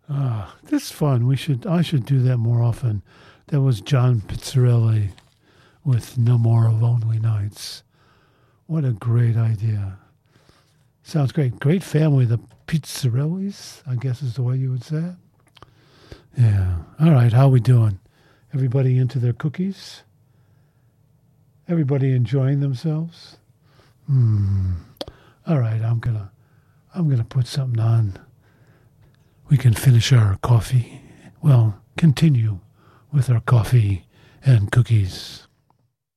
This is fun. I should do that more often. That was John Pizzarelli with No More Lonely Nights. What a great idea. Sounds great. Great family, the Pizzarellis, I guess is the way you would say it. Yeah. All right, how we doing? Everybody into their cookies? Everybody enjoying themselves? All right, I'm gonna put something on. We can finish our coffee. Well, continue with our coffee and cookies.